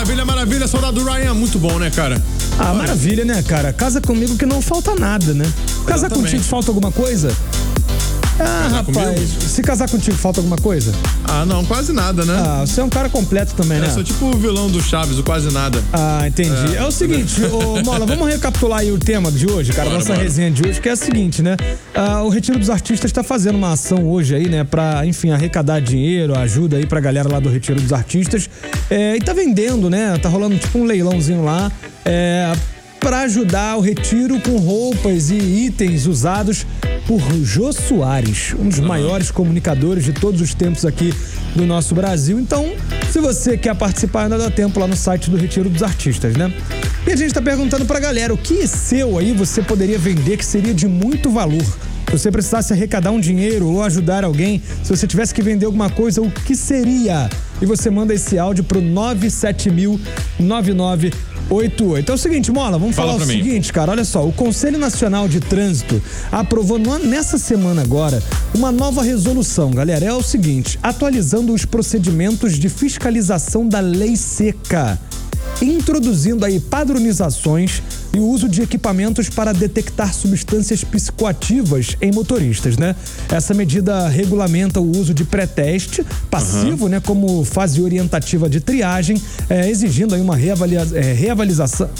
Maravilha, soldado Ryan. Muito bom, né, cara? Ah, maravilha, né, cara? Casa comigo que não falta nada, né? Casar contigo falta alguma coisa? Ah, rapaz, comigo? Se casar contigo falta alguma coisa? Ah, não, quase nada, né? Ah, você é um cara completo também, né? Eu sou tipo o vilão do Chaves, o quase nada. Ah, entendi. É o seguinte, ô Mola, vamos recapitular aí o tema de hoje, cara, nossa resenha de hoje, que é a seguinte, né? O Retiro dos Artistas tá fazendo uma ação hoje aí, né, pra, enfim, arrecadar dinheiro, ajuda aí pra galera lá do Retiro dos Artistas. E tá vendendo, né? Tá rolando tipo um leilãozinho lá, para ajudar o retiro com roupas e itens usados por Jô Soares, um dos maiores comunicadores de todos os tempos aqui do nosso Brasil. Então, se você quer participar, ainda dá tempo lá no site do Retiro dos Artistas, né? E a gente tá perguntando pra galera, o que seu aí você poderia vender que seria de muito valor? Se você precisasse arrecadar um dinheiro ou ajudar alguém, se você tivesse que vender alguma coisa, o que seria? E você manda esse áudio pro 970009988. É o seguinte, Mola, vamos falar o seguinte, cara, olha só, o Conselho Nacional de Trânsito aprovou nessa semana agora uma nova resolução, galera, é o seguinte, atualizando os procedimentos de fiscalização da Lei Seca, introduzindo aí padronizações e o uso de equipamentos para detectar substâncias psicoativas em motoristas, né? Essa medida regulamenta o uso de pré-teste passivo, né? Como fase orientativa de triagem, exigindo aí uma reavaliação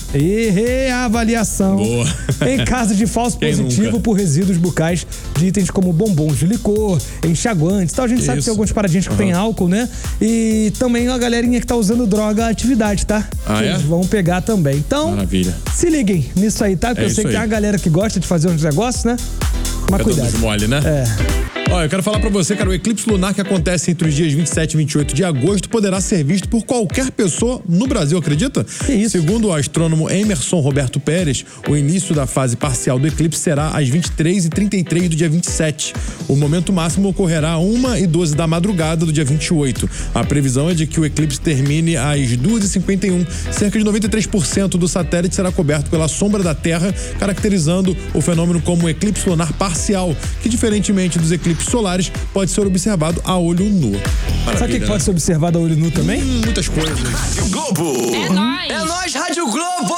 Boa. em caso de falso positivo por resíduos bucais de itens como bombons de licor, enxaguantes, tal. A gente sabe que tem alguns paradinhos que tem álcool, né? E também a galerinha que tá usando droga à atividade, tá? Eles vão pegar também. Então, maravilha. Se liguem nisso aí, tá? Porque eu sei que tem uma galera que gosta de fazer uns negócios, né? Mas cuidado. Mole, né? Olha, eu quero falar pra você, cara, o eclipse lunar que acontece entre os dias 27 e 28 de agosto poderá ser visto por qualquer pessoa no Brasil, acredita? Que isso? Segundo o astrônomo Emerson Roberto Pérez, o início da fase parcial do eclipse será às 23h33 do dia 27. O momento máximo ocorrerá às 1h12 da madrugada do dia 28. A previsão é de que o eclipse termine às 2h51. Cerca de 93% do satélite será coberto pela sombra da Terra, caracterizando o fenômeno como um eclipse lunar parcial, que diferentemente dos eclipses solares, pode ser observado a olho nu. Maravilha, sabe o que pode ser observado a olho nu também? Muitas coisas. Rádio Globo. É nóis, Rádio Globo.